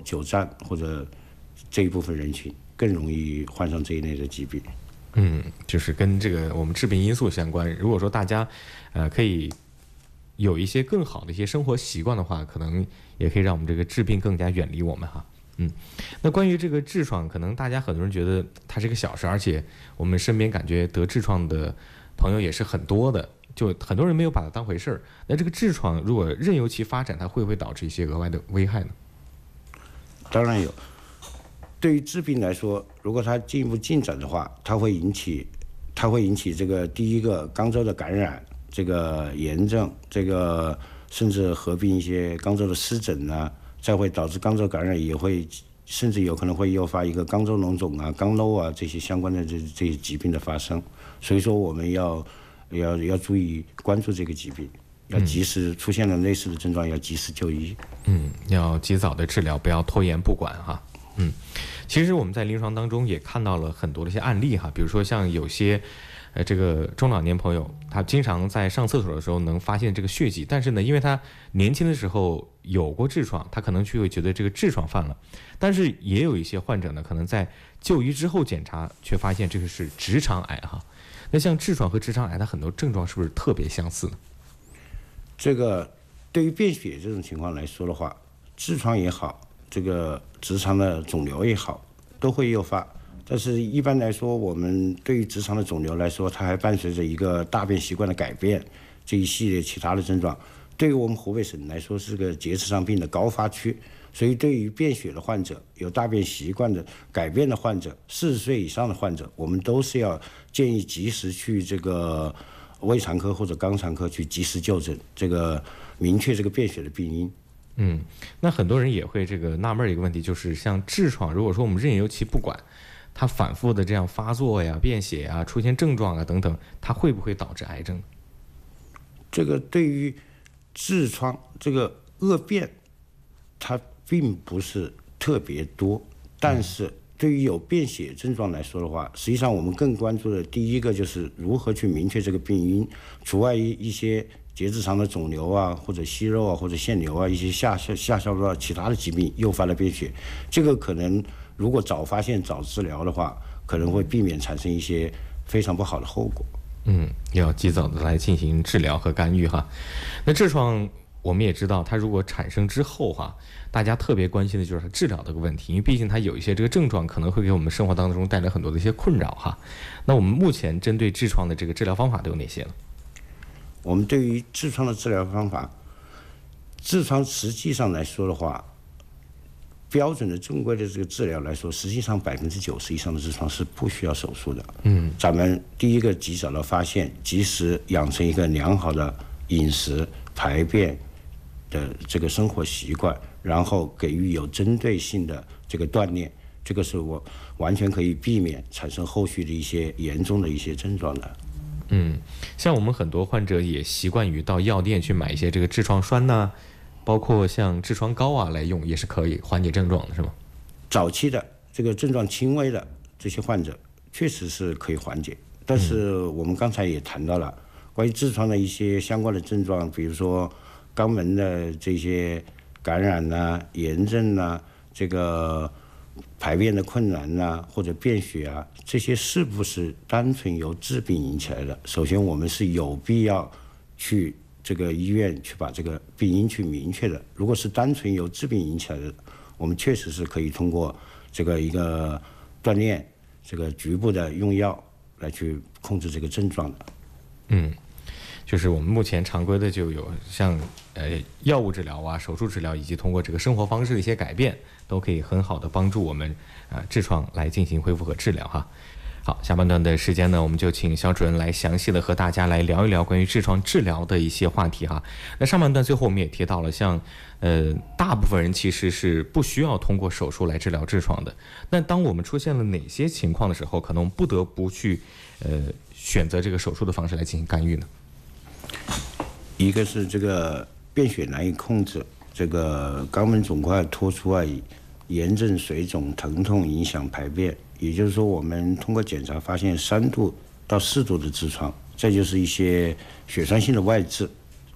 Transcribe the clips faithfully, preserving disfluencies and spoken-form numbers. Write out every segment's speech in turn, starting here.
久站或者这一部分人群更容易患上这一类的疾病。 嗯，就是跟这个我们致病因素相关。如果说大家，呃，可以有一些更好的一些生活习惯的话，可能也可以让我们这个致病更加远离我们哈。嗯，那关于这个痔疮，可能大家很多人觉得它是个小事，而且我们身边感觉得痔疮的朋友也是很多的，就很多人没有把它当回事儿。那这个痔疮如果任由其发展，它会不会导致一些额外的危害呢？ 当然有。对于致病来说，如果它进一步进展的话，它会引起，它会引起这个第一个肛周的感染，这个炎症，这个甚至合并一些肛周的湿疹啊，再会导致肛周感染，也会甚至有可能会诱发一个肛周脓肿啊、肛瘘啊这些相关的这这些疾病的发生。所以说，我们要要要注意关注这个疾病，要及时出现了类似的症状，要及时就医。 嗯，要及早的治疗，不要拖延不管哈。嗯，其实我们在临床当中也看到了很多的一些案例哈，比如说像有些呃这个中老年朋友，他经常在上厕所的时候能发现这个血迹，但是呢，因为他年轻的时候有过痔疮，他可能就会觉得这个痔疮犯了，但是也有一些患者呢，可能在就医之后检查，却发现这个是直肠癌哈。那像痔疮和直肠癌，它很多症状是不是特别相似呢？ 这个对于便血这种情况来说的话，痔疮也好，这个直肠的肿瘤也好，都会诱发。但是一般来说，我们对于直肠的肿瘤来说，它还伴随着一个大便习惯的改变，这一系列其他的症状。对于我们湖北省来说，是个结直肠病的高发区，所以对于便血的患者、有大便习惯的改变的患者、四十岁以上的患者，我们都是要建议及时去这个胃肠科或者肛肠科去及时就诊，这个明确这个便血的病因。 嗯，那很多人也会这个纳闷一个问题，就是像痔疮，如果说我们任由其不管，它反复的这样发作呀、便血啊、出现症状啊等等，它会不会导致癌症？ 这个对于痔疮这个恶变，它并不是特别多，但是对于有便血症状来说的话，实际上我们更关注的第一个就是如何去明确这个病因，除外于一些结直肠的肿瘤啊，或者息肉啊，或者腺瘤啊，一些下下下消化道其他的疾病诱发的便血，这个可能如果早发现早治疗的话，可能会避免产生一些非常不好的后果。 嗯，要及早的来进行治疗和干预哈。那痔疮我们也知道，它如果产生之后哈，大家特别关心的就是它治疗这个问题，因为毕竟它有一些这个症状可能会给我们生活当中带来很多的一些困扰哈。那我们目前针对痔疮的这个治疗方法都有哪些呢？ 我们对于痔疮的治疗方法，痔疮实际上来说的话，标准的正规的这个治疗来说，实际上百分之九十以上的痔疮是不需要手术的。嗯，咱们第一个及早的发现，及时养成一个良好的饮食、排便的这个生活习惯，然后给予有针对性的这个锻炼，这个是我完全可以避免产生后续的一些严重的一些症状的。 嗯，像我们很多患者也习惯于到药店去买一些这个痔疮栓呐、啊，包括像痔疮膏啊来用，也是可以缓解症状的，是吗？ 早期的这个症状轻微的这些患者，确实是可以缓解。但是我们刚才也谈到了关于痔疮的一些相关的症状，比如说肛门的这些感染呐、啊、炎症呐、啊，这个排便的困难呐、啊，或者便血啊，这些是不是单纯由致病引起来的？首先，我们是有必要去这个医院去把这个病因去明确的。如果是单纯由致病引起来的，我们确实是可以通过这个一个锻炼，这个局部的用药来去控制这个症状的。 嗯。就是我们目前常规的就有像呃药物治疗啊、手术治疗，以及通过这个生活方式的一些改变，都可以很好的帮助我们啊、呃、痔疮来进行恢复和治疗哈。好，下半段的时间呢，我们就请肖主任来详细的和大家来聊一聊关于痔疮治疗的一些话题哈。那上半段最后我们也提到了，像呃大部分人其实是不需要通过手术来治疗痔疮的。那当我们出现了哪些情况的时候，可能不得不去呃选择这个手术的方式来进行干预呢？ 一个是这个便血难以控制，这个肛门肿块脱出外炎症、水肿、疼痛影响排便，也就是说，我们通过检查发现三度到四度的痔疮，再就是一些血栓性的外痔，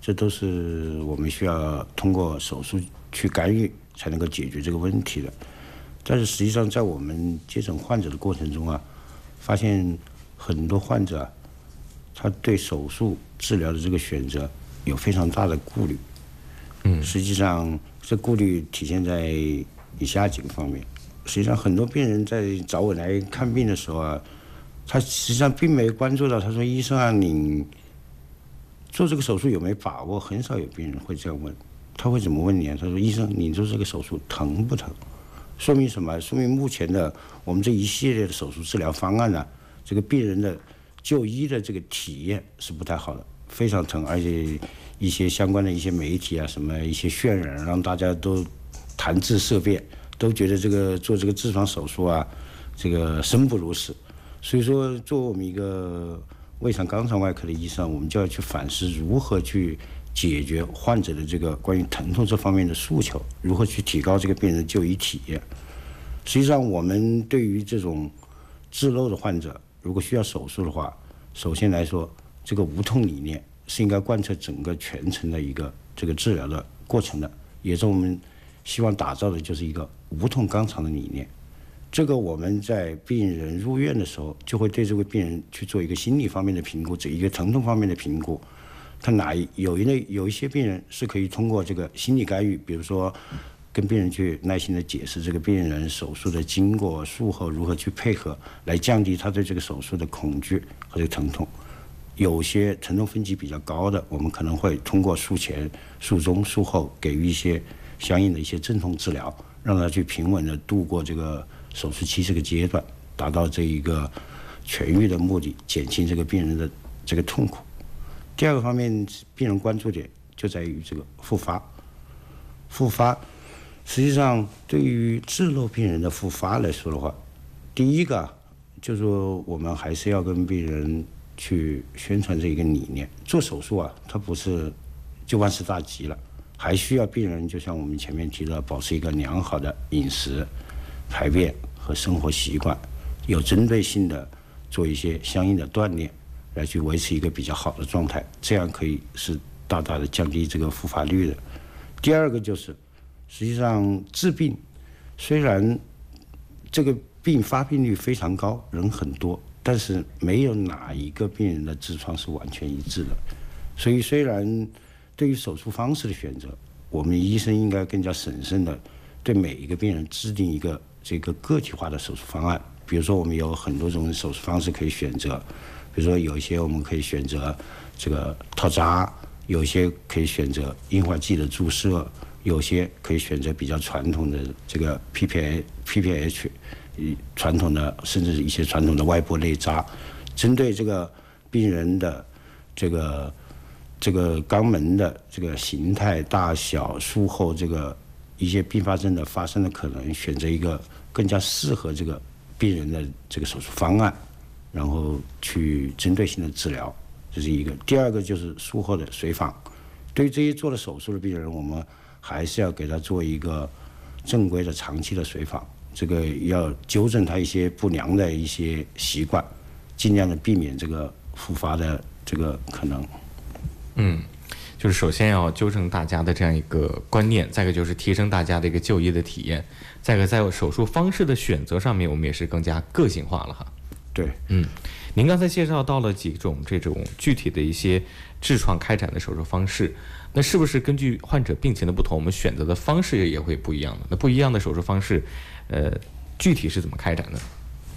这都是我们需要通过手术去干预才能够解决这个问题的。但是实际上，在我们接诊患者的过程中啊，发现很多患者啊，他对手术治疗的这个选择有非常大的顾虑。嗯，实际上这顾虑体现在以下几个方面。实际上，很多病人在找我来看病的时候啊，他实际上并没关注到，他说：“医生啊，你做这个手术有没有把握？”很少有病人会这样问。他会怎么问你啊？他说：“医生，你做这个手术疼不疼？”说明什么？说明目前的我们这一系列的手术治疗方案呢、啊，这个病人的就医的这个体验是不太好的，非常疼，而且一些相关的一些媒体啊，什么一些渲染，让大家都谈之色变，都觉得这个做这个痔疮手术啊，这个生不如死。所以说，作为我们一个胃肠肛肠外科的医生，我们就要去反思如何去解决患者的这个关于疼痛这方面的诉求，如何去提高这个病人的就医体验。实际上，我们对于这种痔瘘的患者，如果需要手术的话，首先来说，这个无痛理念是应该贯彻整个全程的一个这个治疗的过程的，也是我们希望打造的就是一个无痛肛肠的理念。这个我们在病人入院的时候，就会对这位病人去做一个心理方面的评估，这一个疼痛方面的评估。他哪有一类有一些病人是可以通过这个心理干预，比如说跟病人去耐心的解释这个病人手术的经过、术后如何去配合，来降低他对这个手术的恐惧和这个疼痛。有些疼痛分级比较高的，我们可能会通过术前、术中、术后给予一些相应的一些镇痛治疗，让他去平稳的度过这个手术期这个阶段，达到这一个痊愈的目的，减轻这个病人的这个痛苦。第二个方面，病人关注点就在于这个复发。复发，实际上对于痔瘘病人的复发来说的话，第一个就是说我们还是要跟病人去宣传这一个理念。做手术啊，它不是就万事大吉了，还需要病人就像我们前面提到，保持一个良好的饮食、排便和生活习惯，有针对性的做一些相应的锻炼，来去维持一个比较好的状态，这样可以是大大的降低这个复发率的。第二个就是，实际上治病虽然这个病发病率非常高，人很多，但是没有哪一个病人的痔疮是完全一致的。所以虽然对于手术方式的选择，我们医生应该更加审慎的对每一个病人制定一个这个个体化的手术方案。比如说我们有很多种手术方式可以选择，比如说有一些我们可以选择这个套扎，有一些可以选择硬化剂的注射，有些可以选择比较传统的这个 P P H， 传统的甚至一些传统的外部内扎，针对这个病人的这个这个肛门的这个形态、大小、术后这个一些并发症的发生的可能，选择一个更加适合这个病人的这个手术方案，然后去针对性的治疗，这是一个。第二个就是术后的随访，对于这些做了手术的病人，我们还是要给他做一个正规的长期的随访，这个要纠正他一些不良的一些习惯，尽量的避免这个复发的这个可能。 嗯，就是首先要纠正大家的这样一个观念，再一个就是提升大家的一个就医的体验，再一个在手术方式的选择上面，我们也是更加个性化了哈。 对， 嗯，您刚才介绍到了几种这种具体的一些痔疮开展的手术方式，那是不是根据患者病情的不同，我们选择的方式也会不一样的？那不一样的手术方式，呃，具体是怎么开展的？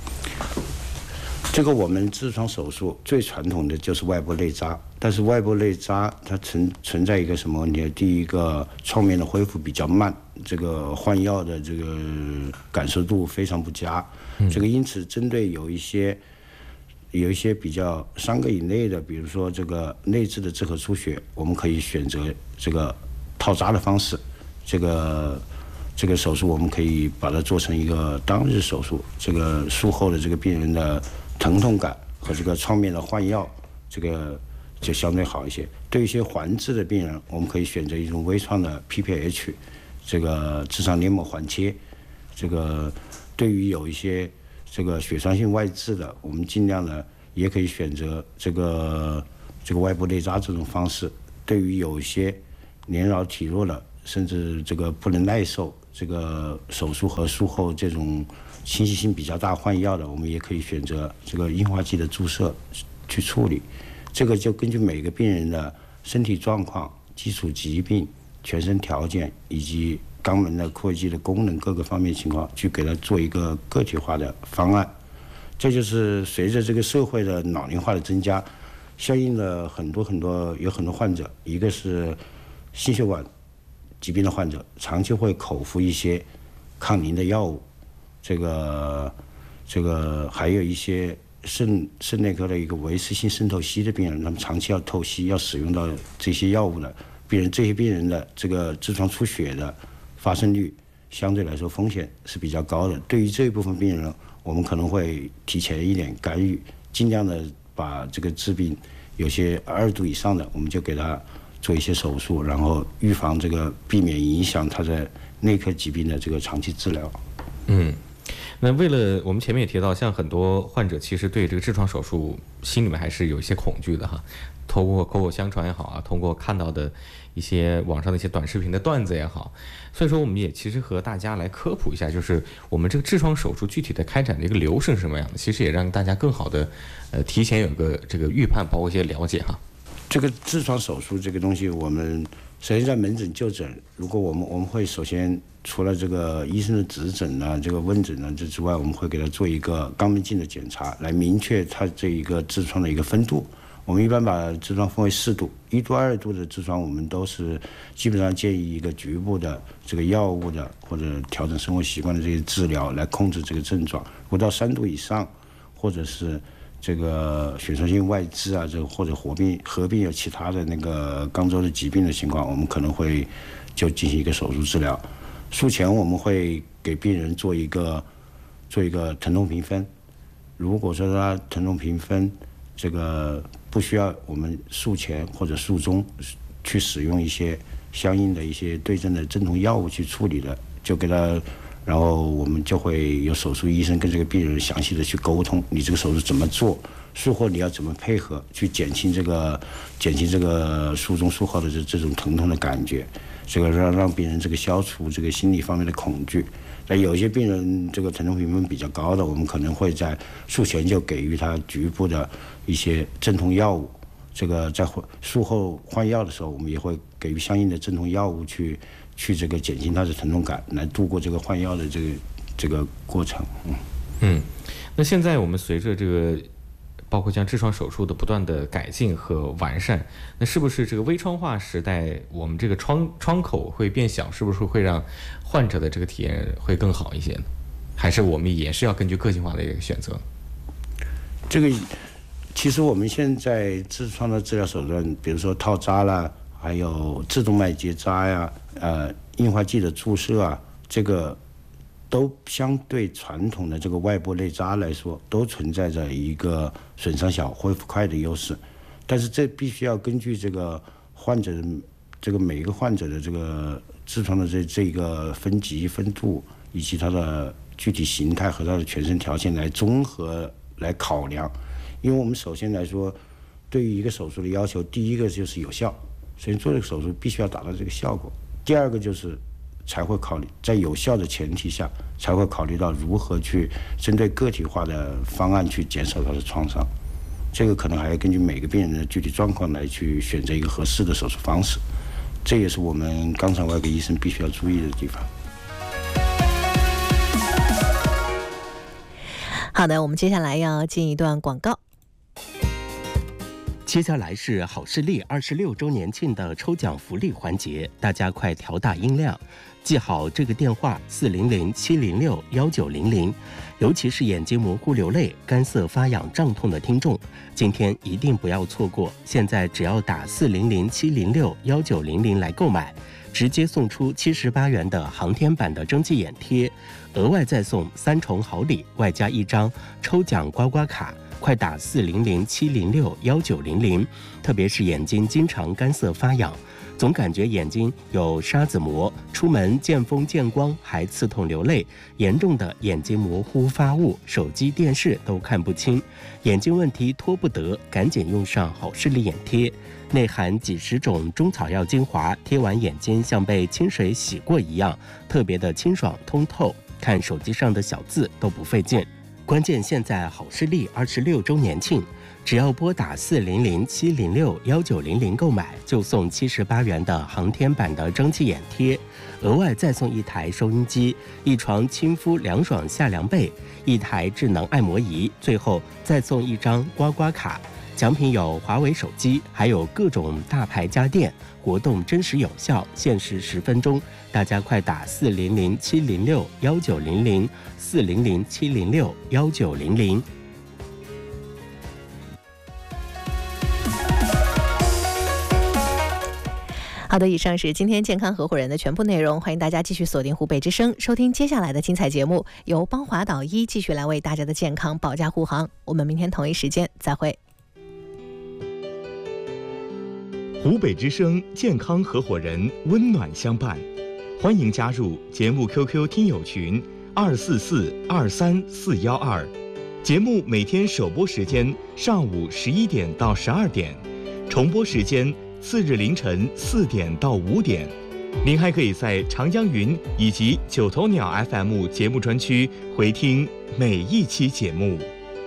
这个我们痔疮手术最传统的就是外部内扎，但是外部内扎它存存在一个什么问题？第一个，创面的恢复比较慢，这个换药的这个感受度非常不佳。嗯、这个因此，针对有一些有一些比较三个以内的，比如说这个内痔的痔核出血，我们可以选择这个套扎的方式。这个这个手术我们可以把它做成一个当日手术，这个术后的这个病人的疼痛感和这个创面的换药，这个就相对好一些。对一些环痔的病人，我们可以选择一种微创的 P P H， 这个痔上黏膜环切。这个对于有一些这个血栓性外痔的，我们尽量的也可以选择这个这个外部内扎这种方式。 对于有些年老体弱了，甚至这个不能耐受这个手术和术后这种侵袭性比较大换药的，我们也可以选择这个硬化剂的注射去处理。这个就根据每个病人的身体状况、基础疾病、全身条件以及肛门的括约肌的功能各个方面情况，去给他做一个个体化的方案。这就是随着这个社会的老龄化的增加，相应的很多很多有很多患者，一个是心血管疾病的患者，长期会口服一些抗凝的药物，这个这个还有一些肾肾内科的一个维持性渗透息的病人，他们长期要透析，要使用到这些药物的病人，这些病人的这个痔疮出血的发生率相对来说风险是比较高的。对于这一部分病人，我们可能会提前一点干预，尽量的把这个致病有些二度以上的，我们就给他做一些手术，然后预防这个避免影响他的内科疾病的这个长期治疗。 嗯，那为了我们前面也提到，像很多患者其实对这个痔疮手术心里面还是有一些恐惧的哈，通过口口相传也好啊，通过看到的一些网上的一些短视频的段子也好，所以说我们也其实和大家来科普一下，就是我们这个痔疮手术具体的开展的一个流程是什么样的，其实也让大家更好的呃提前有个这个预判，包括一些了解哈。 这个痔疮手术这个东西，我们首先在门诊就诊，如果我们我们会首先除了这个医生的指诊呢、这个问诊呢这之外，我们会给他做一个肛门镜的检查，来明确他这一个痔疮的一个分度。我们一般把痔疮分为四度，一度、二度的痔疮，我们都是基本上建议一个局部的这个药物的或者调整生活习惯的这些治疗来控制这个症状。如果到三度以上，或者是这个选择性外痔啊，这个或者合并合并有其他的那个肛周的疾病的情况，我们可能会就进行一个手术治疗。术前我们会给病人做一个做一个疼痛评分，如果说他疼痛评分这个不需要我们术前或者术中去使用一些相应的一些对症的镇痛药物去处理的，就给他，然后我们就会有手术医生跟这个病人详细的去沟通，你这个手术怎么做，术后你要怎么配合，去减轻这个减轻这个术中术后的这这种疼痛的感觉，这个让让病人这个消除这个心理方面的恐惧。那有些病人这个疼痛评分比较高的，我们可能会在术前就给予他局部的一些镇痛药物。这个在术后换药的时候，我们也会给予相应的镇痛药物去去这个减轻他的疼痛感，来度过这个换药的这个这个过程。嗯嗯，那现在我们随着这个包括像痔疮手术的不断的改进和完善，那是不是这个微创化时代，我们这个窗窗口会变小，是不是会让患者的这个体验会更好一些呢？还是我们也是要根据个性化的一个选择？ 这个其实我们现在痔疮的治疗手段，比如说套扎啦，还有自动脉结扎呀，呃，硬化剂的注射啊，这个都相对传统的这个外部内扎来说，都存在着一个损伤小、恢复快的优势。但是这必须要根据这个患者这个每一个患者的这个痔疮的这这一个分级分度，以及它的具体形态和它的全身条件来综合来考量。因为我们首先来说，对于一个手术的要求，第一个就是有效，首先做这个手术必须要达到这个效果。第二个就是才会考虑在有效的前提下，才会考虑到如何去针对个体化的方案去减少它的创伤。这个可能还要根据每个病人的具体状况来去选择一个合适的手术方式，这也是我们肛肠外科医生必须要注意的地方。 好的，我们接下来要进一段广告。 接下来是好视力二十六周年庆的抽奖福利环节，大家快调大音量，记好这个电话四零零七零六幺九零零，尤其是眼睛模糊流泪、干涩发痒胀痛的听众，今天一定不要错过。现在只要打四零零七零六幺九零零来购买，直接送出七十八元的航天版的蒸汽眼贴，额外再送三重好礼，外加一张抽奖刮刮卡。快打四零零七零六幺九零零，特别是眼睛经常干涩发痒， 总感觉眼睛有沙子膜，出门见风见光还刺痛流泪，严重的眼睛模糊发雾，手机电视都看不清，眼睛问题拖不得，赶紧用上好视力眼贴，内含几十种中草药精华，贴完眼睛像被清水洗过一样，特别的清爽通透，看手机上的小字都不费劲。关键现在好视力二十六周年庆，只要拨打四零零七零六幺九零零购买，就送七十八元的航天版的蒸汽眼贴，额外再送一台收音机、一床亲肤凉爽夏凉被、一台智能按摩仪，最后再送一张刮刮卡。奖品有华为手机，还有各种大牌家电，活动真实有效，限时十分钟，大家快打四零零七零六幺九零零，四零零七零六幺九零零。 好的，以上是今天健康合伙人的全部内容，欢迎大家继续锁定湖北之声，收听接下来的精彩节目，由邦华导医继续来为大家的健康保驾护航。我们明天同一时间再会。 湖北之声健康合伙人，温暖相伴，欢迎加入节目 Q Q 听友群二四四二三四幺二。节目每天首播时间上午十一点到十二点，重播时间次日凌晨四点到五点。您还可以在长江云以及九头鸟 F M 节目专区回听每一期节目。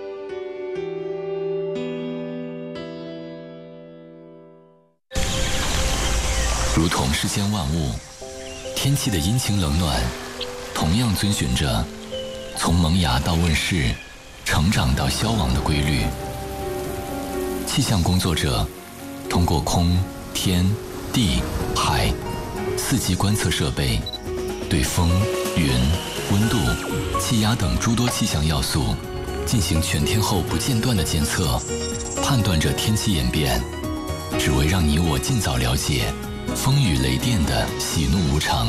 如同世间万物，天气的阴晴冷暖，同样遵循着从萌芽到问世、成长到消亡的规律。气象工作者通过空、天、地、海四季观测设备，对风、云、温度、气压等诸多气象要素进行全天候不间断的监测，判断着天气演变，只为让你我尽早了解风雨雷电的喜怒无常。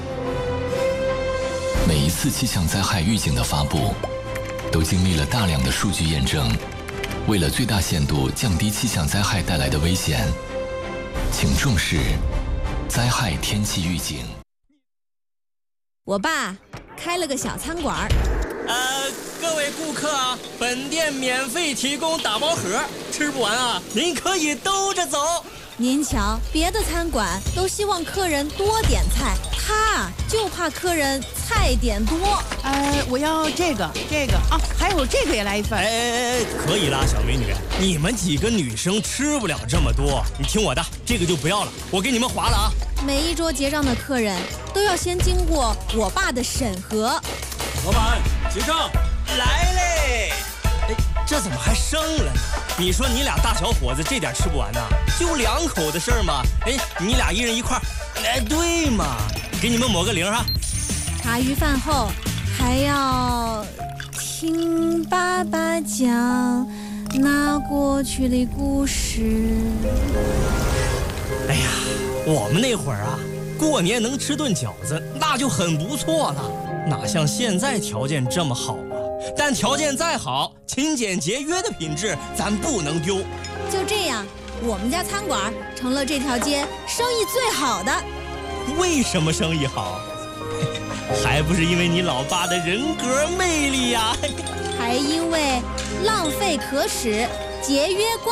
每一次气象灾害预警的发布，都经历了大量的数据验证。为了最大限度降低气象灾害带来的危险，请重视灾害天气预警。 我爸开了个小餐馆。 呃，各位顾客啊，本店免费提供打包盒，吃不完啊，您可以兜着走。 您瞧，别的餐馆都希望客人多点菜，他就怕客人菜点多。 呃，我要这个这个啊，还有这个也来一份。 哎哎哎，可以啦，小美女，你们几个女生吃不了这么多，你听我的，这个就不要了，我给你们划了啊。 每一桌结账的客人都要先经过我爸的审核。 老板，结账来嘞！哎，这怎么还剩了呢？你说你俩大小伙子这点吃不完呐？就两口的事儿嘛。哎，你俩一人一块儿，哎，对嘛，给你们抹个零哈。 茶余饭后还要听爸爸讲那过去的故事。 哎呀，我们那会儿啊，过年能吃顿饺子那就很不错了，哪像现在条件这么好啊？但条件再好，勤俭节约的品质咱不能丢。 就这样，我们家餐馆成了这条街生意最好的。 为什么生意好？还不是因为你老爸的人格魅力呀！ 还因为浪费可耻，节约。